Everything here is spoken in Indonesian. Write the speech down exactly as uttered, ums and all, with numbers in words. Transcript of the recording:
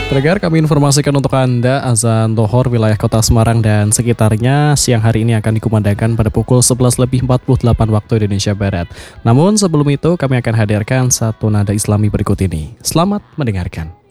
Pendengar, kami informasikan untuk Anda azan Dhohor wilayah kota Semarang dan sekitarnya siang hari ini akan dikumandangkan pada pukul sebelas lebih empat puluh delapan waktu Indonesia Barat. Namun sebelum itu kami akan hadirkan satu nada islami berikut ini. Selamat mendengarkan.